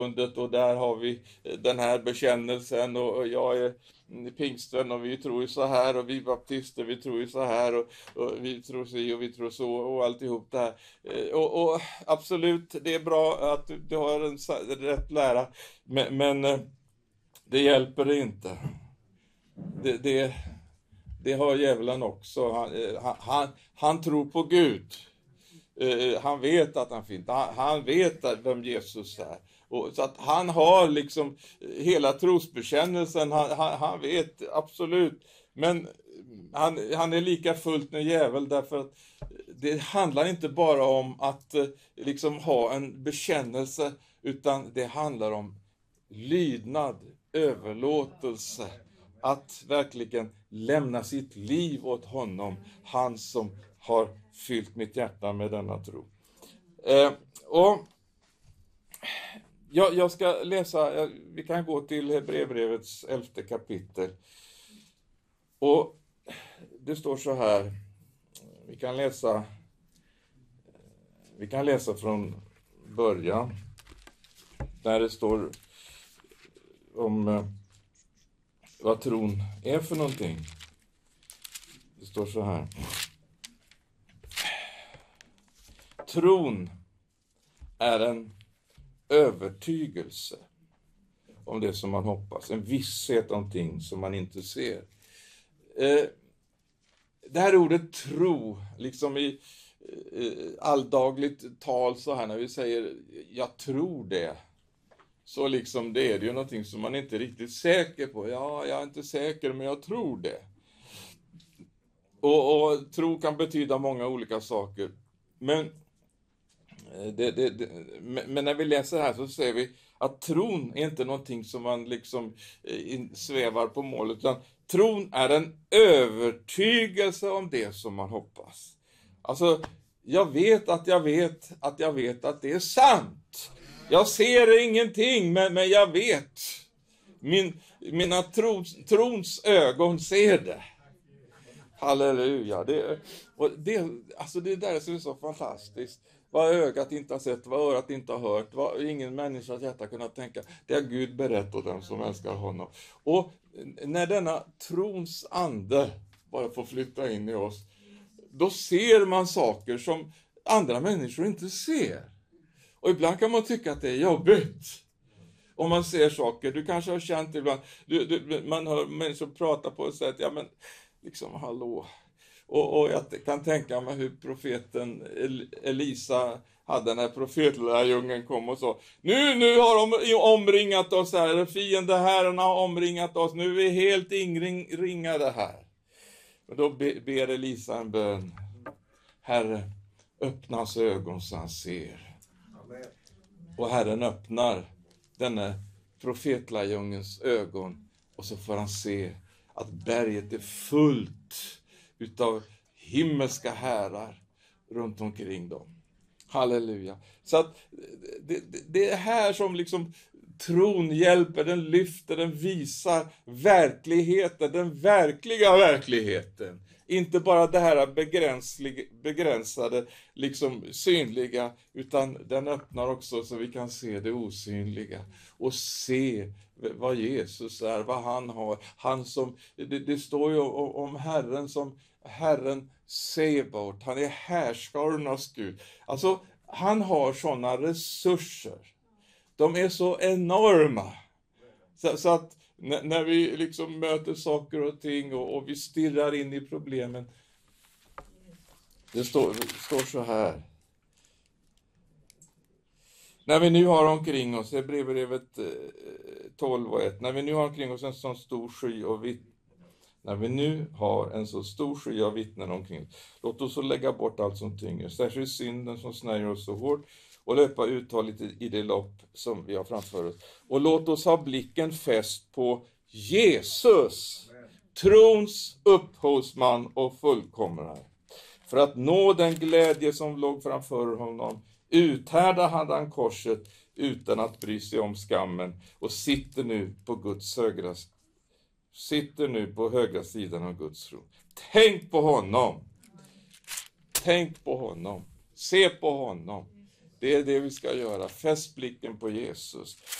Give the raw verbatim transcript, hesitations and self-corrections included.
och där har vi den här bekännelsen och jag är pingsten och vi tror ju så här och vi baptister vi tror ju så här och, och vi tror så och vi tror så och alltihop det här. Och, och absolut, det är bra att du, du har en rätt lära, men, men det hjälper inte. Det, det, det har djävulen också. Han, han, han tror på Gud. Han vet att han finns. Han, han vet vem Jesus är. Och så att han har liksom hela trosbekännelsen, han, han, han vet absolut, men han, han är lika fullt en djävul därför att det handlar inte bara om att liksom ha en bekännelse, utan det handlar om lydnad, överlåtelse, att verkligen lämna sitt liv åt honom, han som har fyllt mitt hjärta med denna tro. Eh, och Ja, jag ska läsa, vi kan gå till Hebreerbrevets elfte kapitel. Och det står så här, vi kan läsa, vi kan läsa från början, där det står om vad tron är för någonting. Det står så här. Tron är en övertygelse om det som man hoppas. En visshet om ting som man inte ser. Eh, det här ordet tro, liksom i eh, alldagligt tal så här när vi säger jag tror det. Så liksom det är det ju någonting som man inte är riktigt säker på. Ja, jag är inte säker men jag tror det. Och, och tro kan betyda många olika saker. Men Det, det, det, men när vi läser här så ser vi att tron är inte någonting som man liksom in, svävar på målet, utan tron är en övertygelse om det som man hoppas. Alltså, jag vet att jag vet att jag vet att det är sant. Jag ser ingenting, men, men jag vet. Min, mina trons, trons ögon ser det. Halleluja. Det, och det, alltså det där som är så fantastiskt. Vad ögat inte har sett, vad örat inte har hört, vad ingen människas hjärta kunnat tänka. Det har Gud berättat åt dem som älskar honom. Och när denna trons ande bara får flytta in i oss, då ser man saker som andra människor inte ser. Och ibland kan man tycka att det är jobbigt. Om man ser saker, du kanske har känt ibland, du, du, man hör människor prata på ett sätt, ja men liksom hallå. Och, och jag kan tänka mig hur profeten Elisa hade när profetlärjungen kom och sa, nu, nu har de omringat oss här, fiendeherrarna har omringat oss, nu är vi helt inringade här. Och då ber Elisa en bön, Herre, öppna hans ögon så han ser. Och Herren öppnar denna profetlärjungens ögon och så får han se att berget är fullt utav himmelska härar runt omkring dem. Halleluja. Så att det, det, det är här som liksom tron hjälper, den lyfter, den visar verkligheten, den verkliga verkligheten. Inte bara det här begränsade, liksom synliga, utan den öppnar också så vi kan se det osynliga och se vad Jesus är, vad han har. Han som, det, det står ju om, om Herren som Herren Sebaot, han är härskarornas Gud. Alltså, han har sådana resurser. De är så enorma. Så, så att när, när vi liksom möter saker och ting och, och vi stirrar in i problemen. Det står, det står så här. När vi nu har omkring oss, i Hebreerbrevet tolv och ett, när vi nu har omkring oss en sån stor sky och vitt, när vi nu har en så stor sky av vittnen omkring oss, låt oss så lägga bort allt som tynger, särskilt synden som snärjer oss så hårt, och löpa uthålligt i det lopp som vi har framför oss. Och låt oss ha blicken fäst på Jesus, trons upphovsman och fullkomnare. För att nå den glädje som låg framför honom, uthärdade han korset utan att bry sig om skammen och sitter nu på Guds högra, sitter nu på högra sidan av Guds tron. Tänk på honom. Tänk på honom. Se på honom. Det är det vi ska göra. Fäst blicken på Jesus.